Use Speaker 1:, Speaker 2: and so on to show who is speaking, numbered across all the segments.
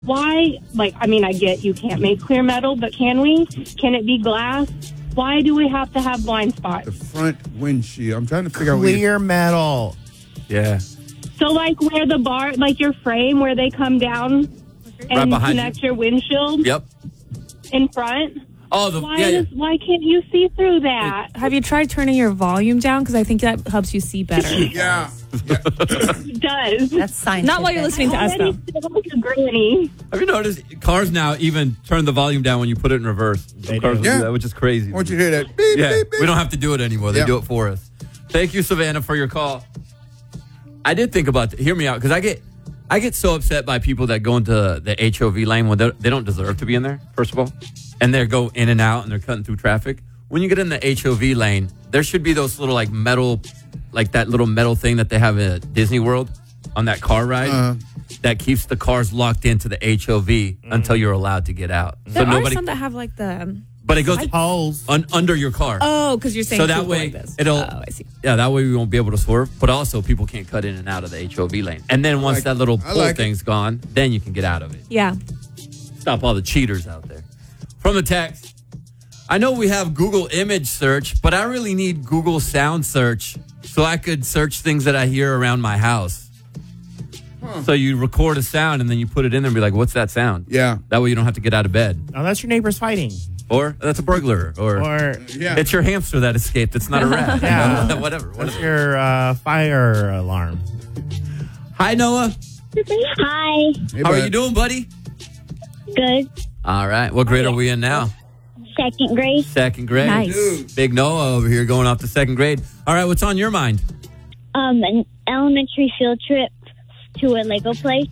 Speaker 1: why, I get you can't make clear metal, but can we? Can it be glass? Why do we have to have blind spots?
Speaker 2: The front windshield. I'm trying to figure out
Speaker 3: clear metal.
Speaker 4: Yeah.
Speaker 1: So, where the bar, your frame, where they come down and
Speaker 4: right
Speaker 1: connect your windshield
Speaker 4: Yep.
Speaker 1: in front?
Speaker 4: Oh,
Speaker 1: why can't you see through that?
Speaker 5: Have you tried turning your volume down? Because I think that helps you see better.
Speaker 2: Yeah.
Speaker 1: It does.
Speaker 6: That's scientific.
Speaker 5: Not while you're listening to us, though.
Speaker 1: Like a granny.
Speaker 4: Have you noticed cars now even turn the volume down when you put it in reverse? Some cars will do that, which is crazy.
Speaker 2: I want you to hear that. Beep,
Speaker 4: Yeah,
Speaker 2: beep, beep.
Speaker 4: we don't have to do it anymore. They do it for us. Thank you, Savannah, for your call. I did think about hear me out, because I get so upset by people that go into the HOV lane when they don't deserve to be in there, first of all. And they go in and out and they're cutting through traffic. When you get in the HOV lane, there should be those little metal, that little metal thing that they have at Disney World on that car ride that keeps the cars locked into the HOV until you're allowed to get out.
Speaker 5: There are some that have
Speaker 4: but it goes
Speaker 3: holes
Speaker 4: under your car.
Speaker 5: Oh, because you're saying
Speaker 4: so that way it'll.
Speaker 5: Oh, I see.
Speaker 4: Yeah, that way we won't be able to swerve. But also, people can't cut in and out of the HOV lane. And then once that little pull thing's gone, then you can get out of it.
Speaker 5: Yeah.
Speaker 4: Stop all the cheaters out there. From the text, I know we have Google image search, but I really need Google sound search so I could search things that I hear around my house. So you record a sound and then you put it in there and be like, what's that sound?
Speaker 2: Yeah.
Speaker 4: That way you don't have to get out of bed.
Speaker 3: Oh, that's your neighbors fighting.
Speaker 4: Or that's a burglar. Or it's your hamster that escaped. It's not a rat.
Speaker 3: Yeah.
Speaker 4: Whatever.
Speaker 3: That's your fire alarm.
Speaker 4: Hi, Noah.
Speaker 7: Hi.
Speaker 2: Hey,
Speaker 4: How are you doing, buddy?
Speaker 7: Good.
Speaker 4: All right. What grade are we in now?
Speaker 7: Second grade.
Speaker 4: Second grade.
Speaker 5: Nice.
Speaker 4: Dude. Big Noah over here going off to second grade. All right. What's on your mind?
Speaker 7: An elementary field trip to a Lego place.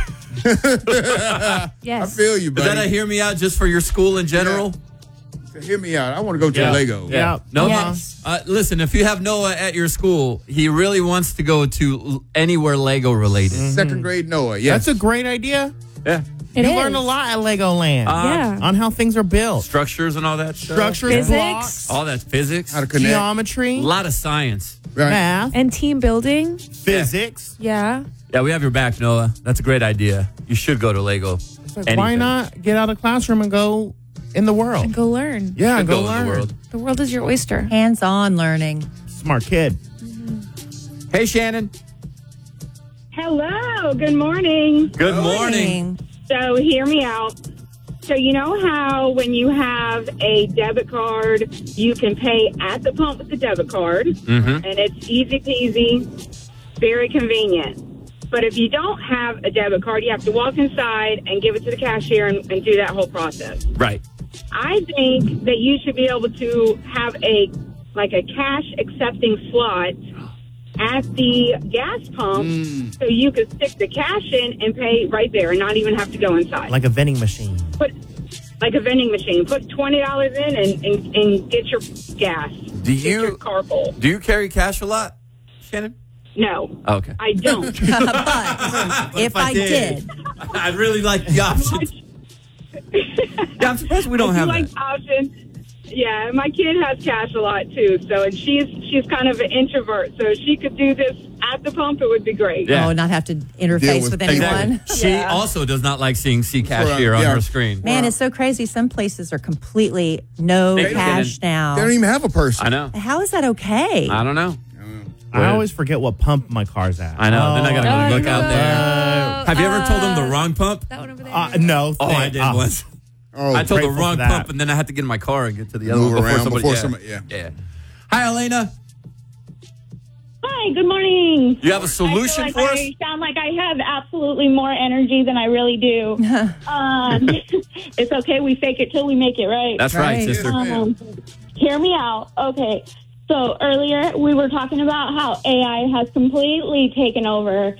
Speaker 5: Yes.
Speaker 2: I feel you,
Speaker 4: Is
Speaker 2: buddy.
Speaker 4: that a hear me out just for your school in general?
Speaker 2: Yeah. Hear me out. I want to go to Lego.
Speaker 3: Yeah.
Speaker 4: Noah,
Speaker 5: Yes.
Speaker 4: Listen, if you have Noah at your school, he really wants to go to anywhere Lego related.
Speaker 2: Second grade Noah. Yes.
Speaker 3: That's a great idea.
Speaker 4: Yeah.
Speaker 5: It
Speaker 3: you
Speaker 5: is.
Speaker 3: learn a lot at Legoland
Speaker 5: Yeah.
Speaker 3: on how things are built.
Speaker 4: Structures and all that stuff.
Speaker 3: Structures,
Speaker 5: Physics.
Speaker 3: blocks,
Speaker 4: All that physics.
Speaker 2: How to connect.
Speaker 3: geometry,
Speaker 4: A lot of science.
Speaker 2: Right.
Speaker 3: math,
Speaker 5: And team building.
Speaker 3: physics.
Speaker 5: Yeah.
Speaker 4: Yeah, we have your back, Noah. That's a great idea. You should go to Lego.
Speaker 3: It's like, why not get out of the classroom and go in the world?
Speaker 5: And go learn.
Speaker 3: Yeah,
Speaker 4: Should
Speaker 3: go
Speaker 4: in
Speaker 3: learn.
Speaker 4: the world.
Speaker 5: The world is your oyster.
Speaker 6: Hands-on learning.
Speaker 3: Smart kid.
Speaker 4: Hey, Shannon.
Speaker 1: Hello. Good morning.
Speaker 4: Good morning.
Speaker 1: So hear me out. So you know how when you have a debit card, you can pay at the pump with the debit card, and it's easy peasy, very convenient. But if you don't have a debit card, you have to walk inside and give it to the cashier and do that whole process.
Speaker 4: Right.
Speaker 1: I think that you should be able to have a cash accepting slot at the gas pump so you could stick the cash in and pay right there and not even have to go inside.
Speaker 3: Like a vending machine.
Speaker 1: Like a vending machine. Put $20 in and get your gas.
Speaker 4: Do
Speaker 1: Get your car full.
Speaker 4: Do you carry cash a lot, Shannon?
Speaker 1: No.
Speaker 4: Oh, okay.
Speaker 1: I don't.
Speaker 6: But if I did.
Speaker 4: I'd really like the option. Yeah, I'm surprised we don't have
Speaker 1: like
Speaker 4: that.
Speaker 1: the option. Yeah, my kid has cash a lot too, so and she's kind of an introvert, so if she could do this at the pump, it would be great.
Speaker 4: Yeah.
Speaker 6: Oh, not have to interface with anyone.
Speaker 4: Exactly. She also does not like seeing cashier on her screen.
Speaker 6: Man, it's so crazy. Some places are completely no
Speaker 4: They
Speaker 6: cash now.
Speaker 2: They don't even have a person.
Speaker 4: I know.
Speaker 6: How is that okay?
Speaker 4: I don't know.
Speaker 3: I always forget what pump my car's at.
Speaker 4: I know. Then I gotta go look out there. Have you ever told them the wrong pump?
Speaker 5: That one over there.
Speaker 3: No.
Speaker 4: Oh, I did once.
Speaker 2: Oh,
Speaker 4: I told the
Speaker 3: grateful
Speaker 4: wrong
Speaker 3: for that.
Speaker 4: pump, and then I had to get in my car and get to the other
Speaker 2: Move
Speaker 4: one
Speaker 2: around
Speaker 4: before
Speaker 2: before
Speaker 4: somebody.
Speaker 2: somebody. Yeah.
Speaker 4: Hi, Elena.
Speaker 1: Hi, good morning.
Speaker 4: You have a solution
Speaker 1: I
Speaker 4: for us?
Speaker 1: I sound like I have absolutely more energy than I really do. It's okay. We fake it till we make it, right?
Speaker 4: That's right, sister.
Speaker 1: Hear me out. Okay. So earlier we were talking about how AI has completely taken over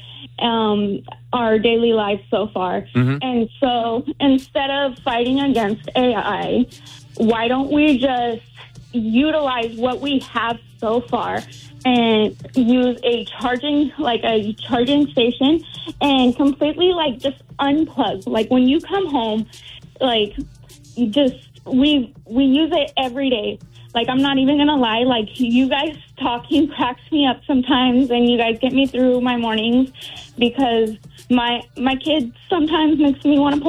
Speaker 1: our daily life so far. And so instead of fighting against AI, why don't we just utilize what we have so far and use a charging station and completely just unplug. Like when you come home, we use it every day. Like, I'm not even going to lie. Like, you guys talking cracks me up sometimes, and you guys get me through my mornings because my kids sometimes makes me want to